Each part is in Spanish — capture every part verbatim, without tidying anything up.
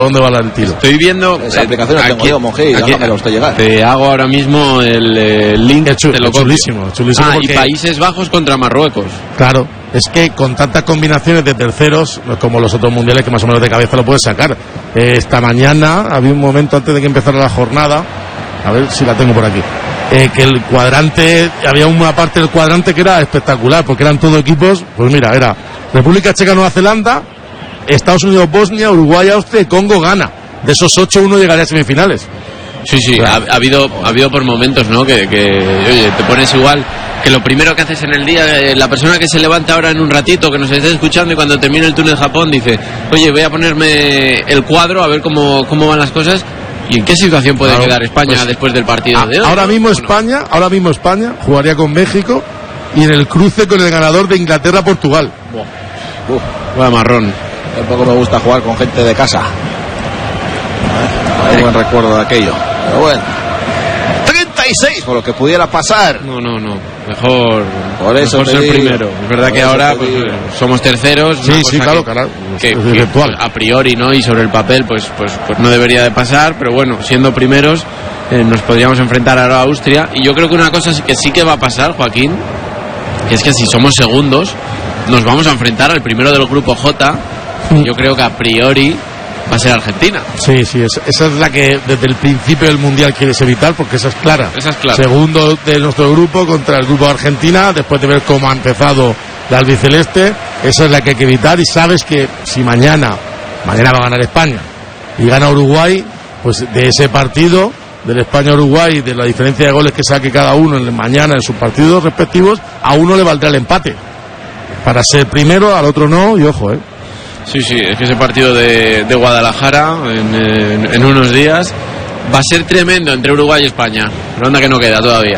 dónde va el tiro. Estoy viendo esa aplicación la tengo yo, Monje, déjamelo usted llegar. Te hago ahora mismo el, el link. Es chul, te lo chulísimo, chulísimo. Ah, porque, y Países Bajos contra Marruecos. Claro, es que con tantas combinaciones de terceros, no es como los otros mundiales que más o menos de cabeza lo puedes sacar. Eh, esta mañana había un momento antes de que empezara la jornada, a ver si la tengo por aquí, eh, que el cuadrante, había una parte del cuadrante que era espectacular, porque eran todos equipos, pues mira, era República Checa, Nueva Zelanda, Estados Unidos, Bosnia, Uruguay, Austria y Congo, Ghana. De esos ocho, uno llegaría a semifinales. Sí, sí, ha, ha habido ha habido por momentos, ¿no? Que, que, oye, te pones igual, que lo primero que haces en el día, eh, la persona que se levanta ahora en un ratito, que nos esté escuchando y cuando termine el túnel Japón dice, oye, voy a ponerme el cuadro a ver cómo, cómo van las cosas y en qué situación puede claro, quedar España pues, después del partido a, de hoy. Ahora mismo ¿no? España, ahora mismo España jugaría con México y en el cruce con el ganador de Inglaterra-Portugal. Uf, vaya marrón. Tampoco me gusta jugar con gente de casa. Hay buen recuerdo de aquello. Pero bueno. treinta y seis por lo que pudiera pasar. No, no, no. Mejor, por eso mejor ser primero. Es verdad por que ahora pues, somos terceros. Sí, sí, claro, que, claro. Que, que, que a priori, ¿no? Y sobre el papel, pues, pues, pues no debería de pasar. Pero bueno, siendo primeros, eh, nos podríamos enfrentar ahora a Austria. Y yo creo que una cosa que sí que va a pasar, Joaquín, que es que si somos segundos, nos vamos a enfrentar al primero del grupo J. Yo creo que a priori va a ser Argentina. Sí, sí, esa, esa es la que desde el principio del Mundial quieres evitar, porque esa es clara. Esa es clara. Segundo de nuestro grupo contra el grupo de Argentina, después de ver cómo ha empezado la albiceleste, esa es la que hay que evitar. Y sabes que si mañana, mañana va a ganar España y gana Uruguay, pues de ese partido, del España-Uruguay, de la diferencia de goles que saque cada uno en mañana en sus partidos respectivos, a uno le valdrá el empate. Para ser primero, al otro no, y ojo, eh. Sí, sí, es que ese partido de, de Guadalajara en, en, en unos días va a ser tremendo entre Uruguay y España. Ronda que no queda todavía.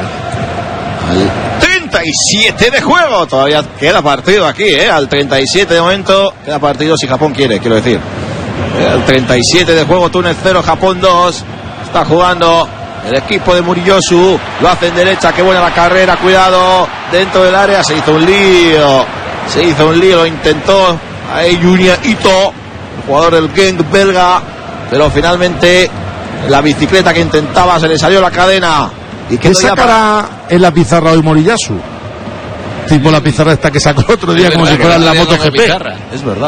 Al treinta y siete de juego, todavía queda partido aquí, ¿eh? Al treinta y siete de momento queda partido si Japón quiere, quiero decir. Al treinta y siete de juego, Túnez cero, Japón dos. Está jugando el equipo de Murillosu, lo hace en derecha, qué buena la carrera, cuidado, dentro del área, se hizo un lío, se hizo un lío, lo intentó. Ahí Junya Ito, el jugador del Genk belga, pero finalmente la bicicleta que intentaba se le salió la cadena. ¿Y qué sacará para... en la pizarra hoy Moriyasu? Tipo la pizarra esta que sacó el otro día, como si fuera la MotoGP. Es verdad.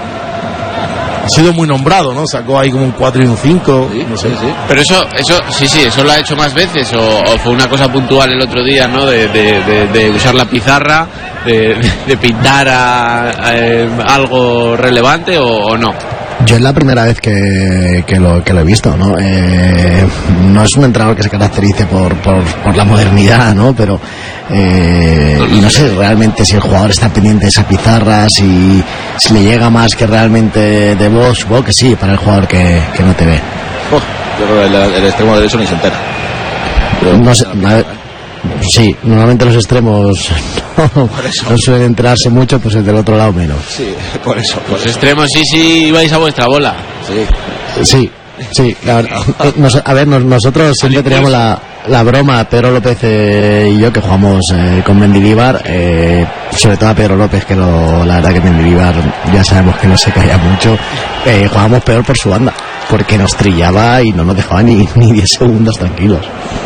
Ha sido muy nombrado, ¿no? Sacó ahí como un cuatro y un cinco, sí, no sé. Sí, sí. Pero eso, eso, sí, sí, eso lo ha hecho más veces, o, o fue una cosa puntual el otro día, ¿no? De, de, de, de usar la pizarra, de, de pintar a, a, a algo relevante o, o no. Yo es la primera vez que, que, lo, que lo he visto, ¿no? Eh, no es un entrenador que se caracterice por, por, por la modernidad, ¿no? Pero, eh, y no sé realmente si el jugador está pendiente de esa pizarra, si, si le llega más que realmente de voz. Supongo que sí, para el jugador que, que no te ve. Oh, yo creo que el, el extremo derecho ni se entera. Pero no sé, a ver, sí, normalmente los extremos no, no suelen enterarse mucho, pues el del otro lado menos. Sí, por eso. Por los eso. extremos sí, sí, vais a vuestra bola. Sí. Sí, sí. A ver, nos, a ver nos, nosotros siempre teníamos la, la broma, Pedro López eh, y yo, que jugamos eh, con Mendilibar, eh, sobre todo a Pedro López, que lo, la verdad que Mendilibar ya sabemos que no se calla mucho, eh, jugábamos peor por su banda, porque nos trillaba y no nos dejaba ni, ni diez segundos tranquilos.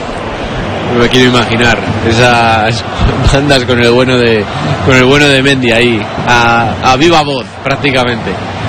Me quiero imaginar esas bandas con el bueno de con el bueno de Mendy ahí a, a viva voz prácticamente.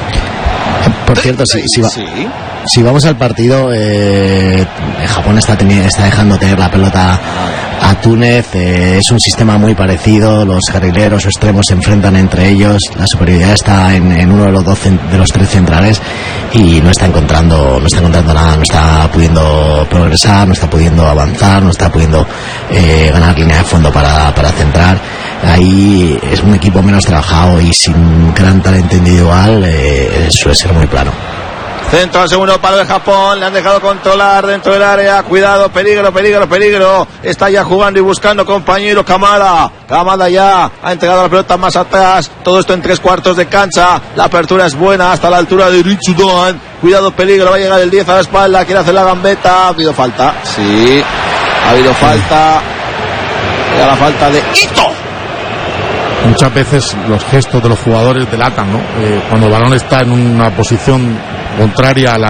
Por cierto, si, si, va, si vamos al partido, eh, Japón está, teni- está dejando tener la pelota a Túnez, eh, es un sistema muy parecido, los carrileros o extremos se enfrentan entre ellos, la superioridad está en, en uno de los, dos, de los tres centrales y no está encontrando no está encontrando nada, no está pudiendo progresar, no está pudiendo avanzar, no está pudiendo eh, ganar línea de fondo para, para centrar. Ahí es un equipo menos trabajado y sin gran talento individual, eh, suele ser muy plano. Centro al segundo palo de Japón, le han dejado controlar dentro del área, cuidado, peligro, peligro, peligro, está ya jugando y buscando compañero Kamada, Kamada ya ha entregado la pelota más atrás, todo esto en tres cuartos de cancha, la apertura es buena hasta la altura de Richudan, cuidado, peligro, va a llegar el diez a la espalda, quiere hacer la gambeta, ha habido falta, sí, ha habido falta, y a la falta de Ito. Muchas veces los gestos de los jugadores delatan, ¿no? Eh, cuando el balón está en una posición contraria a la